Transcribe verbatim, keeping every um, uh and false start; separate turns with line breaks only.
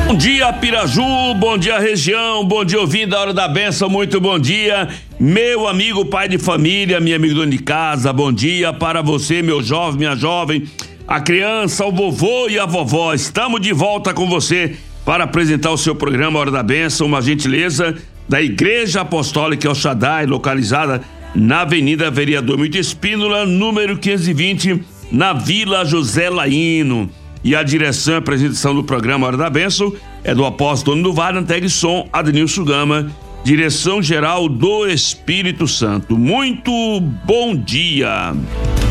Bom dia, Piraju, bom dia, região, bom dia, ouvindo da Hora da Bênção, muito bom dia, meu amigo pai de família, minha amiga dona de casa, bom dia para você, meu jovem, minha jovem, a criança, o vovô e a vovó. Estamos de volta com você para apresentar o seu programa Hora da Bênção, uma gentileza da Igreja Apostólica El Shaddai, localizada na Avenida Vereador Milton Espínola, número quinhentos e vinte, na Vila José Laino. E a direção e apresentação do programa Hora da Bênção é do apóstolo do Vale, Anteg Som, Adenilson Gama, direção geral do Espírito Santo. Muito bom dia.